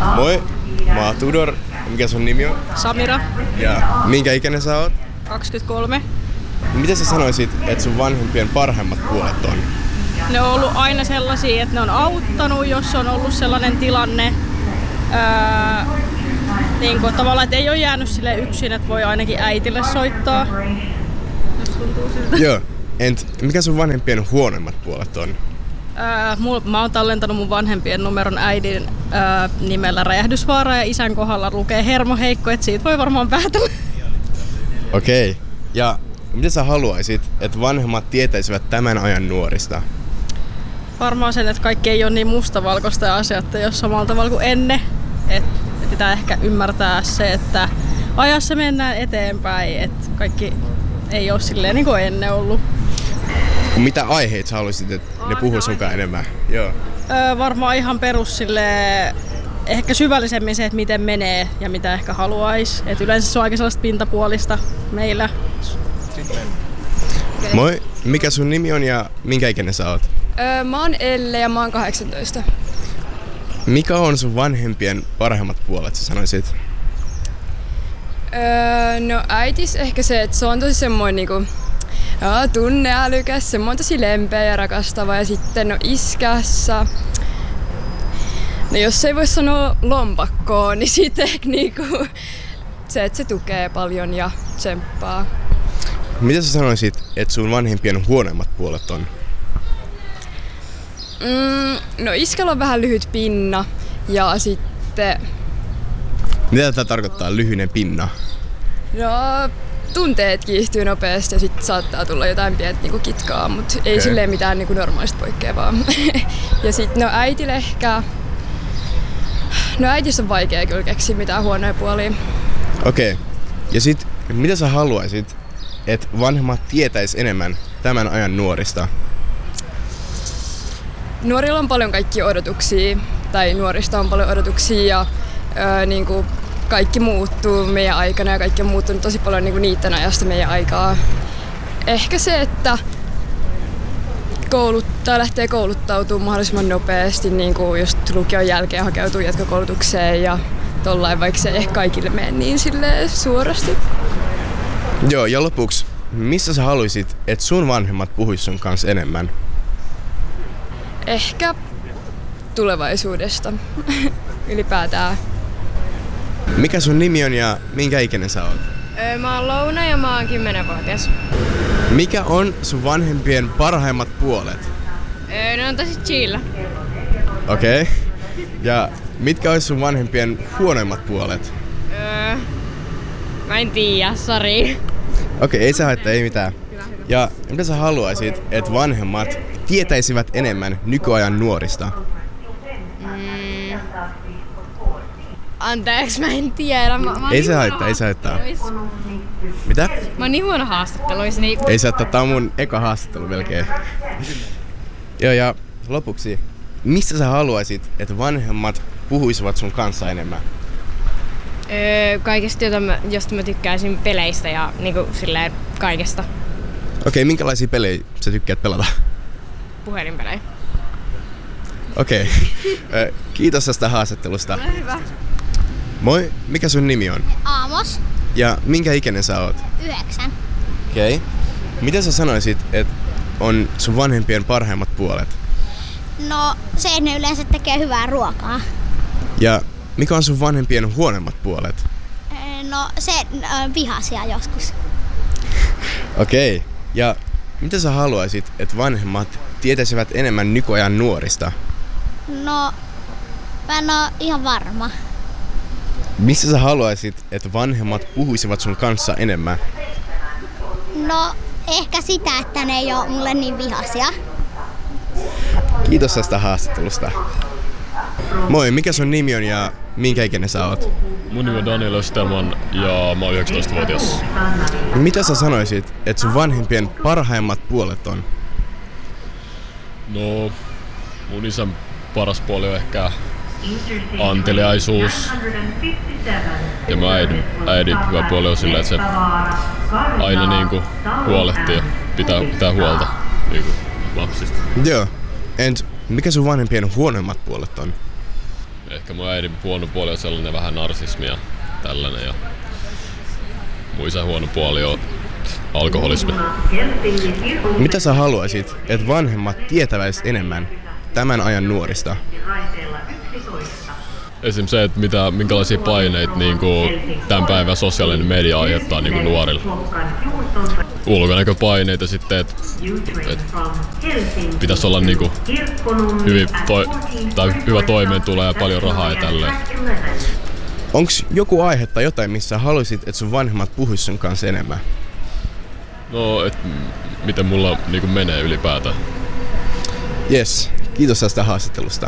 Moi, mä oon Tudor. Mikä sun nimi on? Samira. Ja minkä ikäinen sä oot? 23. Miten sä sanoisit, että sun vanhempien parhaimmat puolet on? Ne on ollut aina sellaisia, että ne on auttanut, jos on ollut sellainen tilanne. Niin kuin, tavallaan, että ei ole jäänyt sille yksin, että voi ainakin äitille soittaa. Jos tuntuu siltä. Joo. Mikä sun vanhempien huonoimmat puolet on? Mä oon tallentanut mun vanhempien numeron äidin nimellä Räjähdysvaara ja isän kohdalla lukee hermoheikko, että siitä voi varmaan päätellä. Okei. Ja mitä sä haluaisit, että vanhemmat tietäisivät tämän ajan nuorista? Varmaan sen, että kaikki ei ole niin mustavalkoista ja asiat ei ole samalla tavalla kuin ennen. Et pitää ehkä ymmärtää se, että ajassa mennään eteenpäin, että kaikki ei ole silleen niin kuin ennen ollut. Mitä aiheita sä haluaisit, että ne puhuu sunkaan enemmän? Joo. Varmaan ihan perus silleen, ehkä syvällisemmin se, että miten menee ja mitä ehkä haluaisi. Et yleensä se on aika sellaista pintapuolista meillä. Moi, mikä sun nimi on ja minkä ikäinen sä oot? Mä oon Elle ja mä oon 18. Mikä on sun vanhempien parhaimmat puolet, sä sanoisit? No äitis ehkä se, että se on tosi semmoinen niinku, tunneälykäs, semmoinen tosi lempeä ja rakastava. Ja sitten no iskässä, no jos ei voi sanoa lompakkoon, niin sitten niinku se, että se tukee paljon ja tsemppaa. Mitä sä sanoisit, että sun vanhempien huonoimmat puolet on? No iskällä on vähän lyhyt pinna ja sitten... Mitä tätä tarkoittaa lyhyinen pinna? No tunteet kiihtyy nopeasti ja sitten saattaa tulla jotain pientä niinku kitkaa, mutta ei silleen mitään niinku normaalista poikkeavaa. Ja sitten no äitille ehkä... No äitissä on vaikea kyllä keksiä mitään huonoja puolia. Okei. Ja sit mitä sä haluaisit, että vanhemmat tietäis enemmän tämän ajan nuorista? Nuorilla on paljon kaikkia odotuksia, tai nuorista on paljon odotuksia ja niinku kaikki muuttuu meidän aikana ja kaikki on muuttunut tosi paljon niinku niiden ajasta meidän aikaa. Ehkä se, että lähtee kouluttautumaan mahdollisimman nopeasti, niinku just lukion jälkeen hakeutuu jatkokoulutukseen ja tollain, vaikka se ei ehkä kaikille mene niin silleen suorasti. Joo, ja lopuksi, missä sä haluaisit, että sun vanhemmat puhuis sun kanssa enemmän? Ehkä tulevaisuudesta ylipäätään. Mikä sun nimi on ja minkä ikäinen sä oot? Mä oon Louna ja mä oon 10-vuotias. Mikä on sun vanhempien parhaimmat puolet? Ne on tosi chill. Okei. Ja mitkä olisi sun vanhempien huonoimmat puolet? Mä en tiedä, sori. Okei, ei se haittaa, ei mitään. Ja mitä sä haluaisit, että vanhemmat tietäisivät enemmän nykyajan nuorista? Anteeksi, mä en tiedä. Ei se haittaa, ei se haittaa. Mitä? Mä oon niin huono haastatteluissa. Niin... Ei se haittaa, tää on mun eka haastattelu melkein. Joo, ja lopuksi, missä sä haluaisit, että vanhemmat puhuisivat sun kanssa enemmän? Kaikesta, josta mä tykkäisin peleistä ja niinku silleen kaikesta. Okei, minkälaisia pelejä sä tykkäät pelata? Puhelinpelejä. Okei. Kiitos tästä haastattelusta. Ole hyvä. Moi, mikä sun nimi on? Aamos. Ja minkä ikäinen sä oot? 9. Okei. Mitä sä sanoisit, että on sun vanhempien parhaimmat puolet? No se, että ne yleensä tekee hyvää ruokaa. Ja mikä on sun vanhempien huonommat puolet? No se vihaisia joskus. Okei. Ja mitä sä haluaisit, että vanhemmat tietäisivät enemmän nykyajan nuorista? No mä en oo ihan varma. Missä sä haluaisit, että vanhemmat puhuisivat sun kanssa enemmän? No ehkä sitä, että ne ei oo mulle niin vihaisia. Kiitos tästä haastattelusta. Moi, mikä sun nimi on ja minkä ikäinen sä oot? Mun nimi on Daniel Österman ja mä oon 19-vuotias. Mitä sä sanoisit, että sun vanhempien parhaimmat puolet on? No, mun isän paras puoli on ehkä anteliaisuus. Ja mä äidin hyvä puoli on sillä, että se aina niinku huolehtii ja pitää huolta niinku lapsista. Joo. Mikä sun vanhempien huonoimmat puolet on? ehkä mun äidin huono puoli on sellainen vähän narsismi ja tällainen. Ja mun isän huono puoli on alkoholismi. Mitä sä haluaisit, että vanhemmat tietäväis enemmän tämän ajan nuorista? Esim. Se, että minkälaisia paineita niin tämän päivän sosiaalinen media aiheuttaa niin nuorille. Ulkonäköpaineita sitten, että pitäisi olla niin hyvä toimeentulo ja paljon rahaa ja tälleen. Onks joku aihe tai jotain, missä haluaisit, että sun vanhemmat puhuis sun kanssa enemmän? No, että miten mulla niin menee ylipäätään. Yes, kiitos tästä haastattelusta.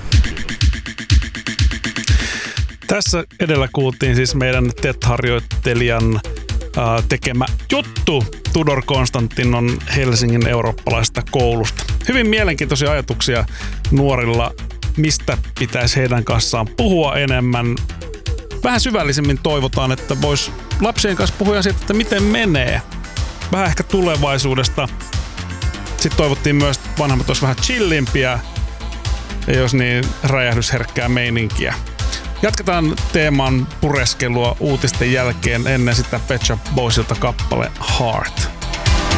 Tässä edellä kuultiin siis meidän TET-harjoittelijan tekemä juttu Tudor Konstantinon Helsingin eurooppalaisesta koulusta. Hyvin mielenkiintoisia ajatuksia nuorilla, mistä pitäisi heidän kanssaan puhua enemmän. Vähän syvällisemmin toivotaan, että vois lapsien kanssa puhua siitä, että miten menee. Vähän ehkä tulevaisuudesta. Sitten toivottiin myös, että vanhemmat olisi vähän chillimpiä, ei olisi niin räjähdysherkkää meininkiä. Jatketaan teeman pureskelua uutisten jälkeen, ennen sitä Pet Shop Boysilta kappale Heart.